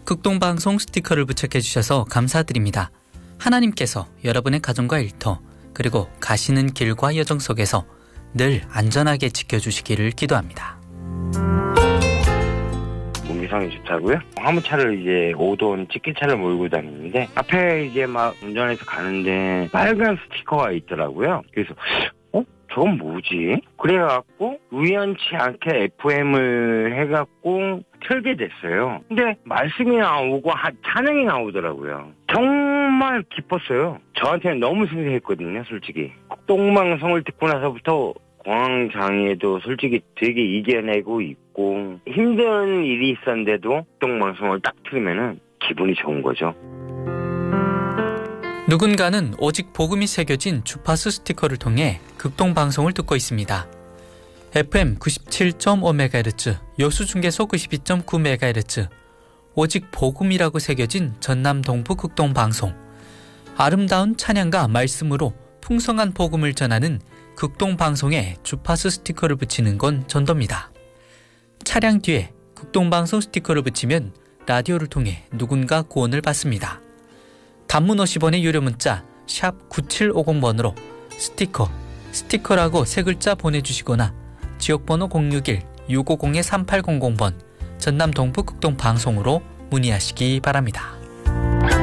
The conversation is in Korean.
극동방송 스티커를 부착해 주셔서 감사드립니다. 하나님께서 여러분의 가정과 일터 그리고 가시는 길과 여정 속에서 늘 안전하게 지켜주시기를 기도합니다. 무기성이 좋다고요? 화물차를 이제 5돈 찍기차를 몰고 다니는데 앞에 이제 막 운전해서 가는데 빨간 스티커가 있더라고요. 그래서 저건 뭐지? 그래갖고 우연치 않게 FM을 해갖고 틀게 됐어요. 근데 말씀이 나오고 찬양이 나오더라고요. 정말 기뻤어요. 저한테는 너무 생생했거든요, 솔직히. 극동방송을 듣고 나서부터 공황장애도 솔직히 되게 이겨내고 있고 힘든 일이 있었는데도 극동방송을 딱 틀으면은 기분이 좋은 거죠. 누군가는 오직 복음이 새겨진 주파수 스티커를 통해 극동방송을 듣고 있습니다. FM 97.5MHz, 여수중계소 92.9MHz, 오직 복음이라고 새겨진 전남 동부 극동방송. 아름다운 찬양과 말씀으로 풍성한 복음을 전하는 극동방송에 주파수 스티커를 붙이는 건 전도입니다. 차량 뒤에 극동방송 스티커를 붙이면 라디오를 통해 누군가 구원을 받습니다. 단문 50원의 유료 문자 샵 9750번으로 스티커라고 세 글자 보내주시거나 지역번호 061-650-3800번 전남 동부 극동방송으로 문의하시기 바랍니다.